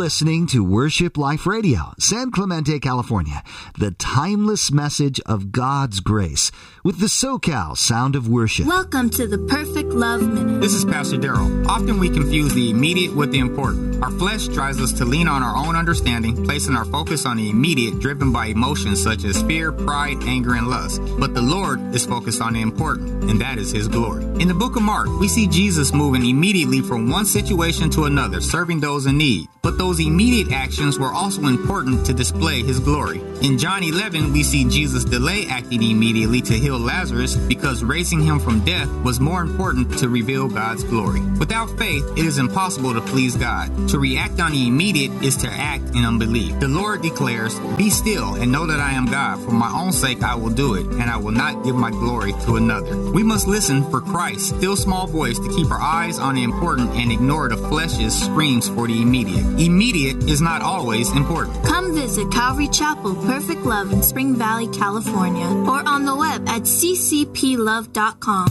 listening to Worship Life Radio, San Clemente, California, the timeless message of God's grace with the SoCal Sound of Worship. Welcome to the Perfect Love Minute. This is Pastor Darrell. Often we confuse the immediate with the important. Our flesh drives us to lean on our own understanding, placing our focus on the immediate, driven by emotions such as fear, pride, anger, and lust. But the Lord is focused on the important, and that is His glory. In the book of Mark, we see Jesus moving immediately from one situation to another, serving those in need. But those immediate actions were also important to display His glory. In John 11, we see Jesus delay acting immediately to heal Lazarus because raising him from death was more important to reveal God's glory. Without faith, it is impossible to please God. To react on the immediate is to act in unbelief. The Lord declares, "Be still and know that I am God. For my own sake I will do it, and I will not give my glory to another." We must listen for Christ's still small voice to keep our eyes on the important and ignore the flesh's screams for the immediate. Immediate is not always important. Come visit Calvary Chapel Perfect Love in Spring Valley, California, or on the web at ccplove.com.